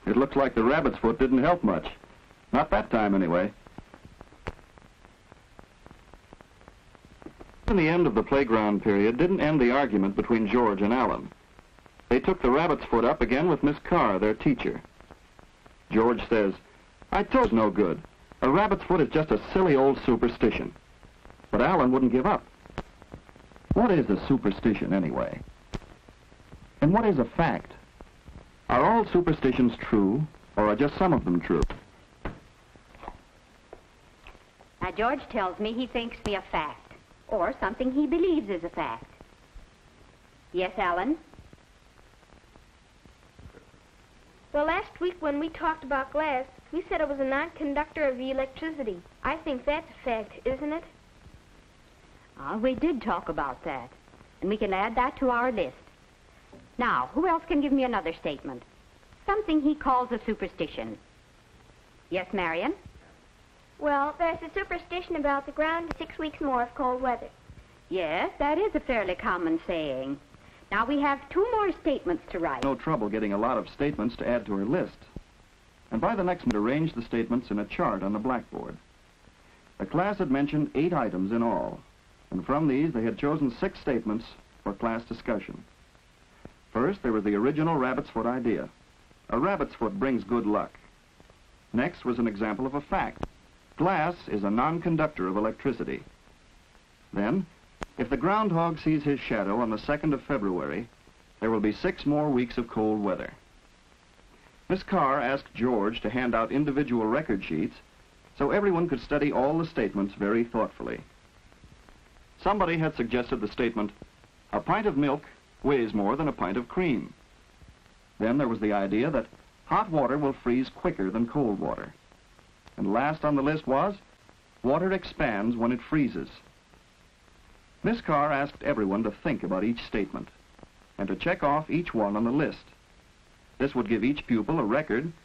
It looks like the rabbit's foot didn't help much. Not that time, anyway. The end of the playground period didn't end the argument between George and Alan. They took the rabbit's foot up again with Miss Carr, their teacher. George says, "I told you no good. A rabbit's foot is just a silly old superstition." But Alan wouldn't give up. What is a superstition, anyway? And what is a fact? Are all superstitions true, or are just some of them true? Now, George tells me he thinks me a fact, or something he believes is a fact. Yes, Alan? Well, last week when we talked about glass, we said it was a non-conductor of electricity. I think that's a fact, isn't it? We did talk about that, and we can add that to our list. Now, who else can give me another statement? Something he calls a superstition. Yes, Marion? Well, there's a superstition about the ground 6 weeks more of cold weather. Yes, that is a fairly common saying. Now, we have 2 more statements to write. No trouble getting a lot of statements to add to her list. And by the next minute, arrange the statements in a chart on the blackboard. The class had mentioned 8 items in all, and from these they had chosen 6 statements for class discussion. First, there was the original rabbit's foot idea. A rabbit's foot brings good luck. Next was an example of a fact. Glass is a non-conductor of electricity. Then, if the groundhog sees his shadow on the 2nd of February, there will be 6 more weeks of cold weather. Miss Carr asked George to hand out individual record sheets so everyone could study all the statements very thoughtfully. Somebody had suggested the statement, "A pint of milk weighs more than a pint of cream." Then there was the idea that hot water will freeze quicker than cold water. And last on the list was, water expands when it freezes. Miss Carr asked everyone to think about each statement and to check off each one on the list. This would give each pupil a record